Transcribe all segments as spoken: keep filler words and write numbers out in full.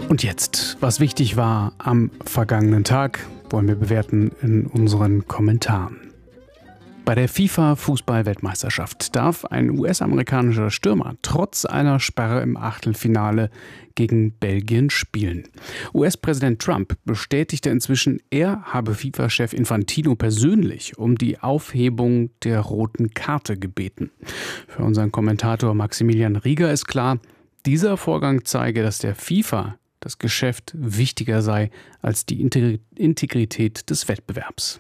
Und jetzt, was wichtig war am vergangenen Tag, wollen wir bewerten in unseren Kommentaren. Bei der FIFA-Fußball-Weltmeisterschaft darf ein U S-amerikanischer Stürmer trotz einer Sperre im Achtelfinale gegen Belgien spielen. U S-Präsident Trump bestätigte inzwischen, er habe FIFA-Chef Infantino persönlich um die Aufhebung der roten Karte gebeten. Für unseren Kommentator Maximilian Rieger ist klar, dieser Vorgang zeige, dass der FIFA das Geschäft wichtiger sei als die Integrität des Wettbewerbs.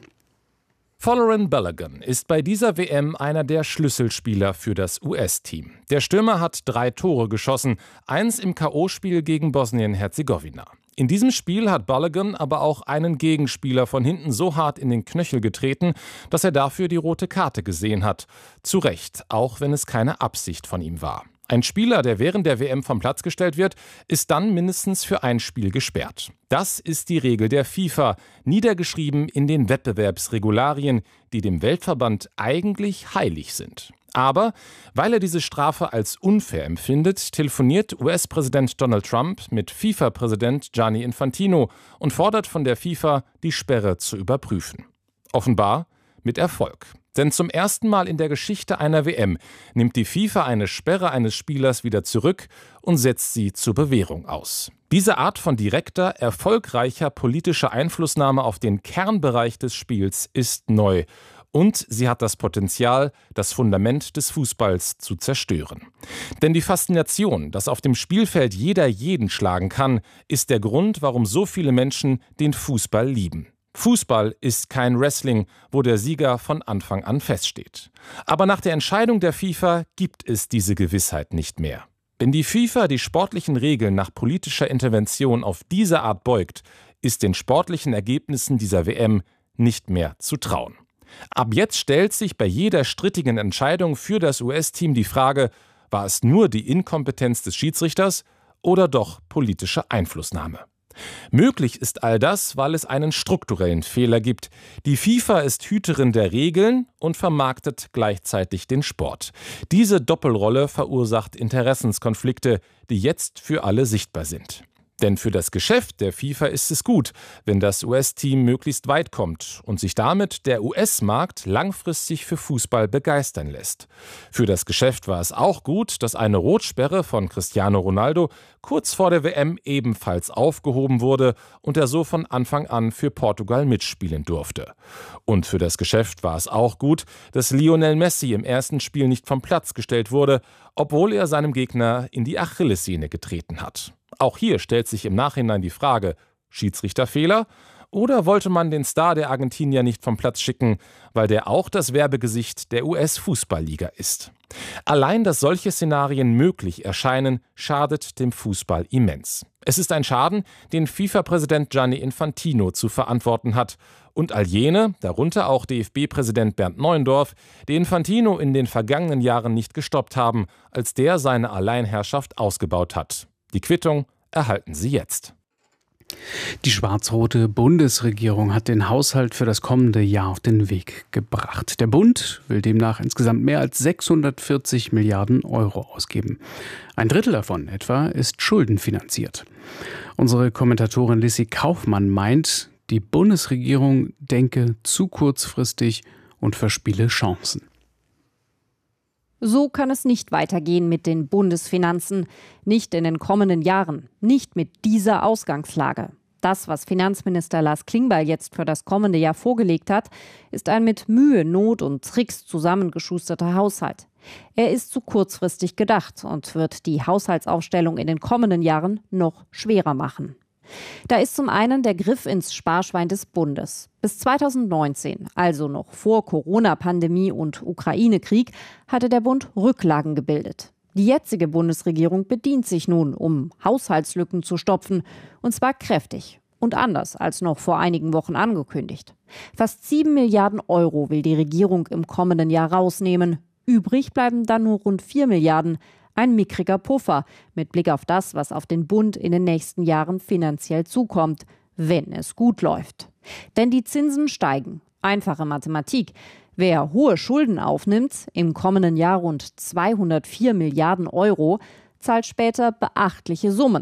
Folarin Balogun ist bei dieser W M einer der Schlüsselspieler für das U S-Team. Der Stürmer hat drei Tore geschossen, eins im K O-Spiel gegen Bosnien-Herzegowina. In diesem Spiel hat Balogun aber auch einen Gegenspieler von hinten so hart in den Knöchel getreten, dass er dafür die rote Karte gesehen hat. Zu Recht, auch wenn es keine Absicht von ihm war. Ein Spieler, der während der W M vom Platz gestellt wird, ist dann mindestens für ein Spiel gesperrt. Das ist die Regel der FIFA, niedergeschrieben in den Wettbewerbsregularien, die dem Weltverband eigentlich heilig sind. Aber weil er diese Strafe als unfair empfindet, telefoniert U S-Präsident Donald Trump mit FIFA-Präsident Gianni Infantino und fordert von der FIFA, die Sperre zu überprüfen. Offenbar mit Erfolg. Denn zum ersten Mal in der Geschichte einer W M nimmt die FIFA eine Sperre eines Spielers wieder zurück und setzt sie zur Bewährung aus. Diese Art von direkter, erfolgreicher politischer Einflussnahme auf den Kernbereich des Spiels ist neu. Und sie hat das Potenzial, das Fundament des Fußballs zu zerstören. Denn die Faszination, dass auf dem Spielfeld jeder jeden schlagen kann, ist der Grund, warum so viele Menschen den Fußball lieben. Fußball ist kein Wrestling, wo der Sieger von Anfang an feststeht. Aber nach der Entscheidung der FIFA gibt es diese Gewissheit nicht mehr. Wenn die FIFA die sportlichen Regeln nach politischer Intervention auf diese Art beugt, ist den sportlichen Ergebnissen dieser W M nicht mehr zu trauen. Ab jetzt stellt sich bei jeder strittigen Entscheidung für das U S-Team die Frage, war es nur die Inkompetenz des Schiedsrichters oder doch politische Einflussnahme? Möglich ist all das, weil es einen strukturellen Fehler gibt. Die FIFA ist Hüterin der Regeln und vermarktet gleichzeitig den Sport. Diese Doppelrolle verursacht Interessenskonflikte, die jetzt für alle sichtbar sind. Denn für das Geschäft der FIFA ist es gut, wenn das U S-Team möglichst weit kommt und sich damit der U S-Markt langfristig für Fußball begeistern lässt. Für das Geschäft war es auch gut, dass eine Rotsperre von Cristiano Ronaldo kurz vor der W M ebenfalls aufgehoben wurde und er so von Anfang an für Portugal mitspielen durfte. Und für das Geschäft war es auch gut, dass Lionel Messi im ersten Spiel nicht vom Platz gestellt wurde, obwohl er seinem Gegner in die Achillessehne getreten hat. Auch hier stellt sich im Nachhinein die Frage, Schiedsrichterfehler? Oder wollte man den Star der Argentinier nicht vom Platz schicken, weil der auch das Werbegesicht der U S-Fußballliga ist? Allein, dass solche Szenarien möglich erscheinen, schadet dem Fußball immens. Es ist ein Schaden, den FIFA-Präsident Gianni Infantino zu verantworten hat. Und all jene, darunter auch D F B-Präsident Bernd Neuendorf, die Infantino in den vergangenen Jahren nicht gestoppt haben, als der seine Alleinherrschaft ausgebaut hat. Die Quittung erhalten Sie jetzt. Die schwarz-rote Bundesregierung hat den Haushalt für das kommende Jahr auf den Weg gebracht. Der Bund will demnach insgesamt mehr als sechshundertvierzig Milliarden Euro ausgeben. Ein Drittel davon etwa ist schuldenfinanziert. Unsere Kommentatorin Lissy Kaufmann meint, die Bundesregierung denke zu kurzfristig und verspiele Chancen. So kann es nicht weitergehen mit den Bundesfinanzen, nicht in den kommenden Jahren, nicht mit dieser Ausgangslage. Das, was Finanzminister Lars Klingbeil jetzt für das kommende Jahr vorgelegt hat, ist ein mit Mühe, Not und Tricks zusammengeschusterter Haushalt. Er ist zu kurzfristig gedacht und wird die Haushaltsaufstellung in den kommenden Jahren noch schwerer machen. Da ist zum einen der Griff ins Sparschwein des Bundes. Bis zweitausendneunzehn, also noch vor Corona-Pandemie und Ukraine-Krieg, hatte der Bund Rücklagen gebildet. Die jetzige Bundesregierung bedient sich nun, um Haushaltslücken zu stopfen, und zwar kräftig und anders als noch vor einigen Wochen angekündigt. Fast sieben Milliarden Euro will die Regierung im kommenden Jahr rausnehmen. Übrig bleiben dann nur rund vier Milliarden. Ein mickriger Puffer mit Blick auf das, was auf den Bund in den nächsten Jahren finanziell zukommt, wenn es gut läuft. Denn die Zinsen steigen. Einfache Mathematik. Wer hohe Schulden aufnimmt, im kommenden Jahr rund zweihundertvier Milliarden Euro, zahlt später beachtliche Summen.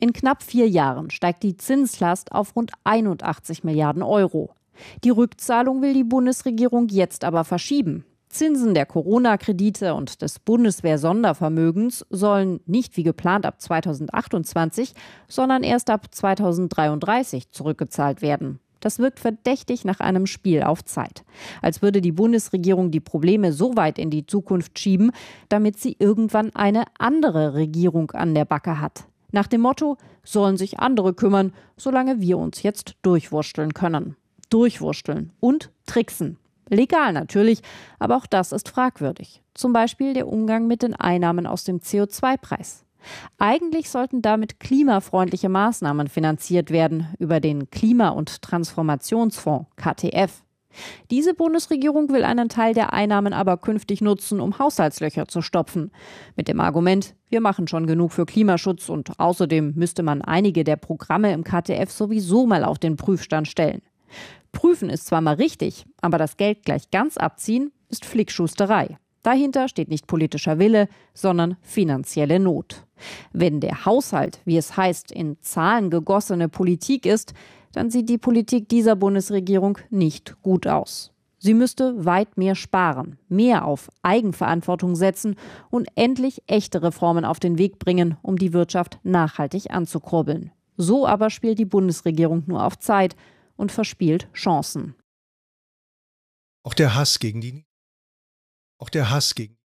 In knapp vier Jahren steigt die Zinslast auf rund einundachtzig Milliarden Euro. Die Rückzahlung will die Bundesregierung jetzt aber verschieben. Zinsen der Corona-Kredite und des Bundeswehr-Sondervermögens sollen nicht wie geplant ab zweitausendachtundzwanzig, sondern erst ab zweitausenddreiunddreißig zurückgezahlt werden. Das wirkt verdächtig nach einem Spiel auf Zeit. Als würde die Bundesregierung die Probleme so weit in die Zukunft schieben, damit sie irgendwann eine andere Regierung an der Backe hat. Nach dem Motto, sollen sich andere kümmern, solange wir uns jetzt durchwursteln können. Durchwursteln und tricksen. Legal natürlich, aber auch das ist fragwürdig. Zum Beispiel der Umgang mit den Einnahmen aus dem C O zwei Preis. Eigentlich sollten damit klimafreundliche Maßnahmen finanziert werden über den Klima- und Transformationsfonds K T F. Diese Bundesregierung will einen Teil der Einnahmen aber künftig nutzen, um Haushaltslöcher zu stopfen. Mit dem Argument, wir machen schon genug für Klimaschutz und außerdem müsste man einige der Programme im K T F sowieso mal auf den Prüfstand stellen. Prüfen ist zwar mal richtig, aber das Geld gleich ganz abziehen ist Flickschusterei. Dahinter steht nicht politischer Wille, sondern finanzielle Not. Wenn der Haushalt, wie es heißt, in Zahlen gegossene Politik ist, dann sieht die Politik dieser Bundesregierung nicht gut aus. Sie müsste weit mehr sparen, mehr auf Eigenverantwortung setzen und endlich echte Reformen auf den Weg bringen, um die Wirtschaft nachhaltig anzukurbeln. So aber spielt die Bundesregierung nur auf Zeit und verspielt Chancen. Auch der Hass gegen die Auch der Hass gegen